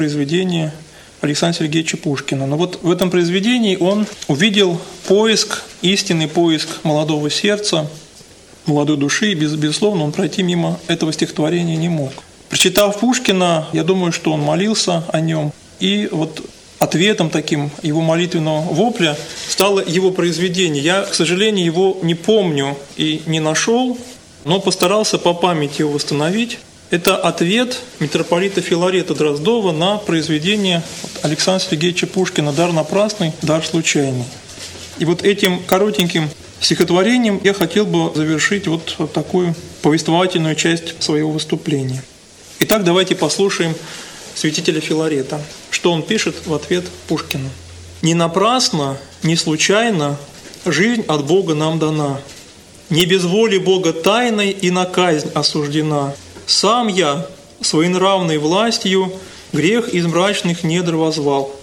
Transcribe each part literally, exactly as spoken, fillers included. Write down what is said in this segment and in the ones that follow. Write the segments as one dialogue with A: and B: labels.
A: произведение Александра Сергеевича Пушкина. Но вот в этом произведении он увидел поиск, истинный поиск молодого сердца, молодой души, и, безусловно, он пройти мимо этого стихотворения не мог. Прочитав Пушкина, я думаю, что он молился о нем, и вот ответом таким его молитвенного вопля стало его произведение. Я, к сожалению, его не помню и не нашел, но постарался по памяти его восстановить. Это ответ митрополита Филарета Дроздова на произведение Александра Сергеевича Пушкина «Дар напрасный, дар случайный». И вот этим коротеньким стихотворением я хотел бы завершить вот такую повествовательную часть своего выступления. Итак, давайте послушаем святителя Филарета, что он пишет в ответ Пушкину. «Не напрасно, не случайно жизнь от Бога нам дана. Не без воли Бога тайной и на казнь осуждена. Сам я своенравной властью грех из мрачных недр возвал.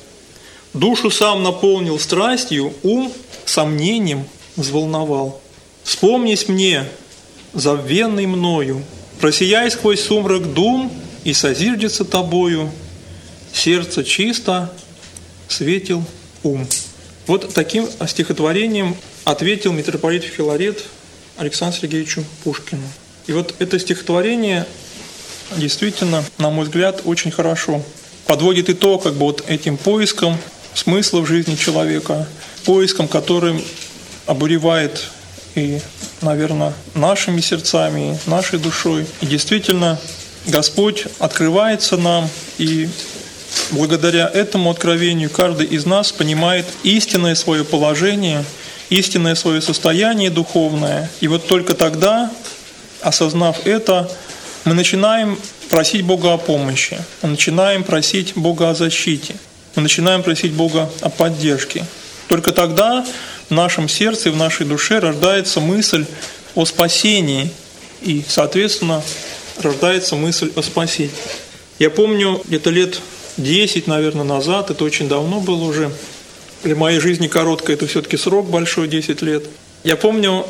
A: Душу сам наполнил страстью, ум сомнением взволновал. Вспомнись мне, забвенный мною, просияй сквозь сумрак дум, и созиждется тобою сердце чисто, светил ум». Вот таким стихотворением ответил митрополит Филарет Александру Сергеевичу Пушкину. И вот это стихотворение действительно, на мой взгляд, очень хорошо подводит итог как бы вот этим поиском смысла в жизни человека, поиском, который обуревает и, наверное, нашими сердцами, и нашей душой. И действительно, Господь открывается нам, и благодаря этому откровению каждый из нас понимает истинное свое положение, истинное свое состояние духовное. И вот только тогда, осознав это, мы начинаем просить Бога о помощи, мы начинаем просить Бога о защите, мы начинаем просить Бога о поддержке. Только тогда в нашем сердце и в нашей душе рождается мысль о спасении, и, соответственно, рождается мысль о спасении. Я помню, где-то лет десять, наверное, назад, это очень давно было уже, для моей жизни короткая, это все-таки срок большой, десять лет. Я помню,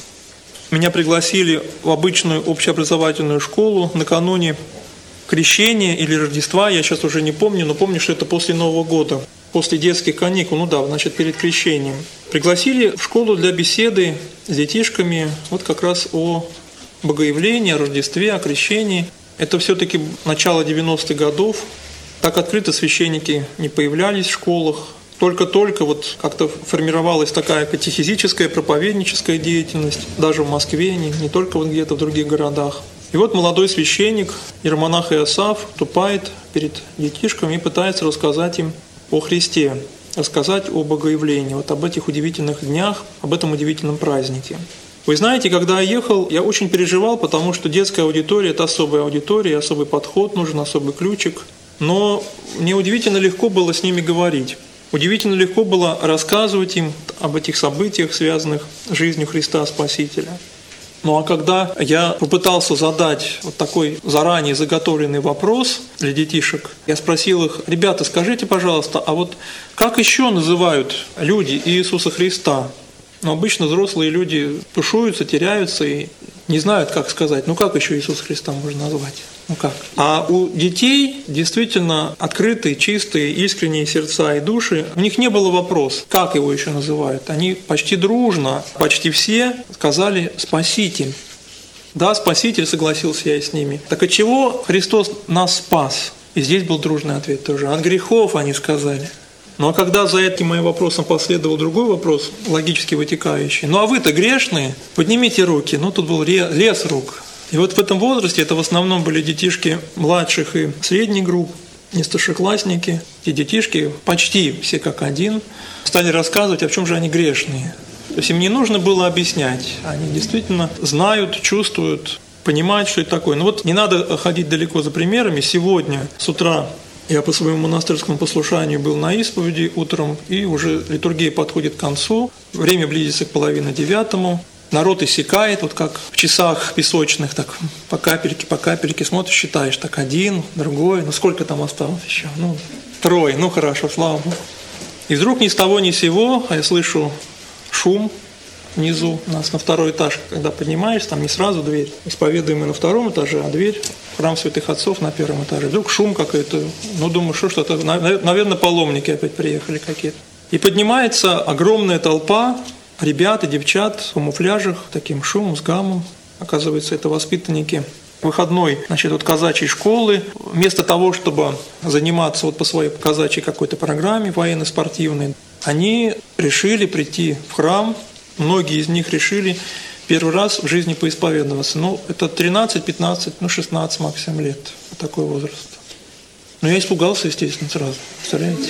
A: меня пригласили в обычную общеобразовательную школу накануне крещения или Рождества, я сейчас уже не помню, но помню, что это после Нового года, после детских каникул, ну да, значит, перед крещением. Пригласили в школу для беседы с детишками вот как раз о богоявлении, о Рождестве, о крещении. Это все-таки начало девяностых годов. Так открыто священники не появлялись в школах. Только-только вот как-то формировалась такая катехизическая, проповедническая деятельность, даже в Москве, не, не только вот где-то в других городах. И вот молодой священник, иеромонах Иосаф, вступает перед детишками и пытается рассказать им о Христе, рассказать о богоявлении, вот об этих удивительных днях, об этом удивительном празднике. Вы знаете, когда я ехал, я очень переживал, потому что детская аудитория – это особая аудитория, особый подход нужен, особый ключик. Но мне удивительно легко было с ними говорить. Удивительно легко было рассказывать им об этих событиях, связанных с жизнью Христа Спасителя. Ну а когда я попытался задать вот такой заранее заготовленный вопрос для детишек, я спросил их: ребята, скажите, пожалуйста, а вот как еще называют люди Иисуса Христа? Но обычно взрослые люди тушуются, теряются и не знают, как сказать. Ну как еще Иисуса Христа можно назвать? Ну как? А у детей действительно открытые, чистые, искренние сердца и души. У них не было вопроса, как его еще называют. Они почти дружно, почти все сказали «Спаситель». Да, Спаситель, согласился я с ними. Так от чего Христос нас спас? И здесь был дружный ответ тоже. От грехов, они сказали. Ну а когда за этим моим вопросом последовал другой вопрос, логически вытекающий: ну а вы-то грешные, поднимите руки. Ну тут был лес рук. И вот в этом возрасте это в основном были детишки младших и средних групп, не старшеклассники. И детишки почти все как один стали рассказывать, а в чем же они грешные. То есть им не нужно было объяснять. Они действительно знают, чувствуют, понимают, что это такое. Но вот не надо ходить далеко за примерами. Сегодня с утра я по своему монастырскому послушанию был на исповеди утром, и уже литургия подходит к концу. Время близится к половине девятому. Народ иссякает, вот как в часах песочных, так по капельке, по капельке смотришь, считаешь, так один, другой, ну сколько там осталось еще? Ну, трое, ну хорошо, слава Богу. И вдруг ни с того ни с сего, а я слышу шум внизу, у нас на второй этаж, когда поднимаешься, там не сразу дверь. Исповедуем мы на втором этаже, а дверь храм святых отцов на первом этаже. Вдруг шум какой-то. Ну, думаю, что что-то. Наверное, паломники опять приехали какие-то. И поднимается огромная толпа ребят и девчат в камуфляжах, таким шумом, с гамом. Оказывается, это воспитанники выходной, значит, вот казачьей школы. Вместо того, чтобы заниматься вот по своей казачьей какой-то программе военно-спортивной, они решили прийти в храм. Многие из них решили первый раз в жизни поисповедоваться. Ну, это тринадцать, пятнадцать, ну, шестнадцать максимум лет. Такой возраст. Но я испугался, естественно, сразу. Представляете?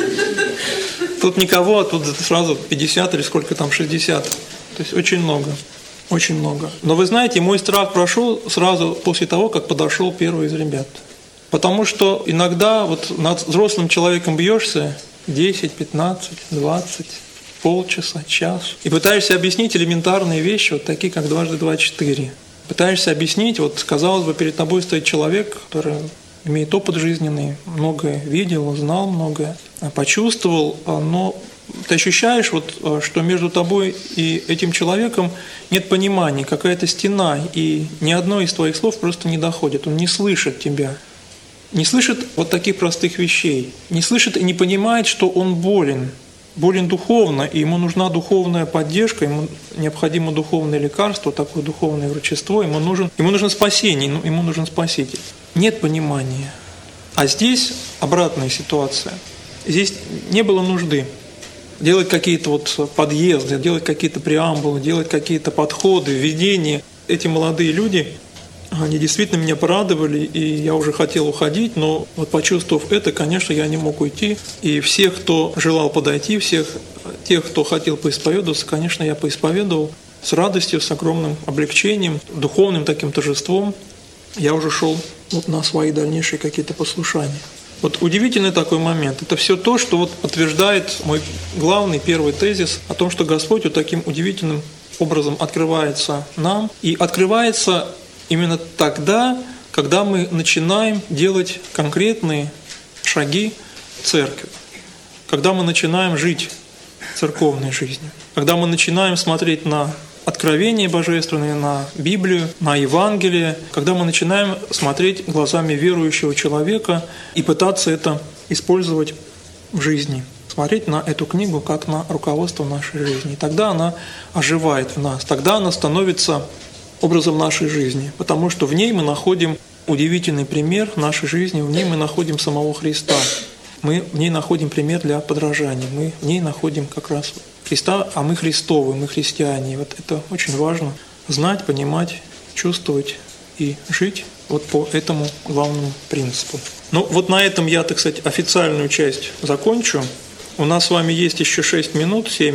A: Тут никого, а тут сразу пятьдесят или сколько там, шестьдесят. То есть очень много. Очень много. Но вы знаете, мой страх прошел сразу после того, как подошел первый из ребят. Потому что иногда вот над взрослым человеком бьешься десять, пятнадцать, двадцать, полчаса, час. И пытаешься объяснить элементарные вещи, вот такие, как дважды два – четыре. Пытаешься объяснить, вот, казалось бы, перед тобой стоит человек, который имеет опыт жизненный, многое видел, знал многое, почувствовал, но ты ощущаешь, вот, что между тобой и этим человеком нет понимания, какая-то стена, и ни одно из твоих слов просто не доходит, он не слышит тебя. Не слышит вот таких простых вещей, не слышит и не понимает, что он болен, болен духовно, и ему нужна духовная поддержка, ему необходимо духовное лекарство, такое духовное врачество, ему нужен, ему нужно спасение, ему нужен спаситель. Нет понимания. А здесь обратная ситуация. Здесь не было нужды делать какие-то вот подъезды, делать какие-то преамбулы, делать какие-то подходы, введения. Эти молодые люди, они действительно меня порадовали, и я уже хотел уходить, но вот почувствовав это, конечно, я не мог уйти. И всех, кто желал подойти, всех тех, кто хотел поисповедоваться, конечно, я поисповедовал с радостью, с огромным облегчением, духовным таким торжеством. Я уже шел вот на свои дальнейшие какие-то послушания. Вот удивительный такой момент. Это все то, что вот подтверждает мой главный первый тезис о том, что Господь вот таким удивительным образом открывается нам. И открывается именно тогда, когда мы начинаем делать конкретные шаги в церкви. Когда мы начинаем жить церковной жизнью. Когда мы начинаем смотреть на Откровение Божественное, на Библию, на Евангелие, когда мы начинаем смотреть глазами верующего человека и пытаться это использовать в жизни, смотреть на эту книгу как на руководство нашей жизни. И тогда она оживает в нас, тогда она становится образом нашей жизни, потому что в ней мы находим удивительный пример нашей жизни, в ней мы находим самого Христа, мы в ней находим пример для подражания, мы в ней находим как раз Христа, а мы Христовы, мы христиане. И вот это очень важно знать, понимать, чувствовать и жить вот по этому главному принципу. Ну вот на этом я, так сказать, официальную часть закончу. У нас с вами есть еще шесть минут, семь.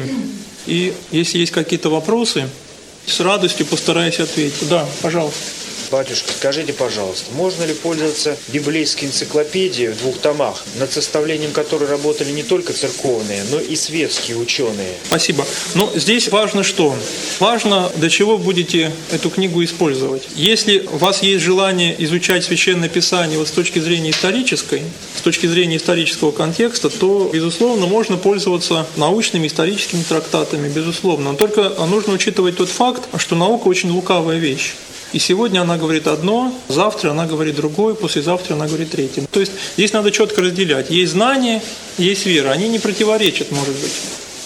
A: И если есть какие-то вопросы, с радостью постараюсь ответить. Да, пожалуйста.
B: Батюшка, скажите, пожалуйста, можно ли пользоваться библейской энциклопедией в двух томах, над составлением которой работали не только церковные, но и светские ученые?
A: Спасибо. Но здесь важно что? Важно, для чего вы будете эту книгу использовать. Если у вас есть желание изучать Священное Писание вот с точки зрения исторической, с точки зрения исторического контекста, то, безусловно, можно пользоваться научными историческими трактатами, безусловно. Но только нужно учитывать тот факт, что наука очень лукавая вещь. И сегодня она говорит одно, завтра она говорит другое, послезавтра она говорит третье. То есть здесь надо четко разделять. Есть знание, есть вера. Они не противоречат, может быть.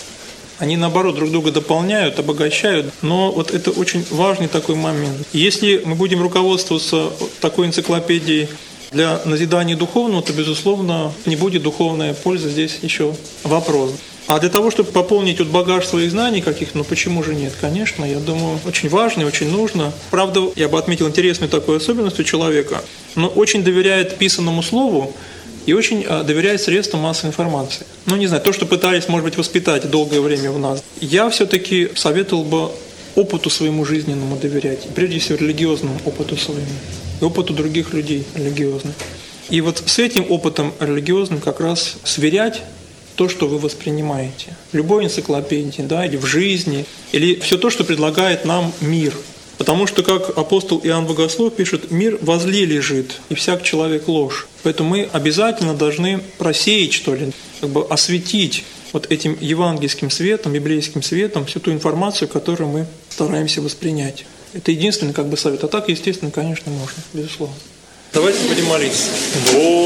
A: Они, наоборот, друг друга дополняют, обогащают. Но вот это очень важный такой момент. Если мы будем руководствоваться такой энциклопедией для назидания духовного, то, безусловно, не будет духовная польза. Здесь еще вопрос. А для того, чтобы пополнить вот багаж своих знаний каких-то, ну почему же нет? Конечно, я думаю, очень важно и очень нужно. Правда, я бы отметил интересную такую особенность у человека, но очень доверяет писанному слову и очень доверяет средствам массовой информации. Ну, не знаю, то, что пытались, может быть, воспитать долгое время в нас. Я все-таки советовал бы опыту своему жизненному доверять, прежде всего религиозному опыту своему и опыту других людей религиозных. И вот с этим опытом религиозным как раз сверять то, что вы воспринимаете. В любой энциклопедии, да, или в жизни, или все то, что предлагает нам мир. Потому что, как апостол Иоанн Богослов пишет, мир возле лежит, и всяк человек ложь. Поэтому мы обязательно должны просеять, что ли, как бы осветить вот этим евангельским светом, библейским светом всю ту информацию, которую мы стараемся воспринять. Это единственный как бы совет. А так, естественно, конечно, можно, безусловно. Давайте будем молиться.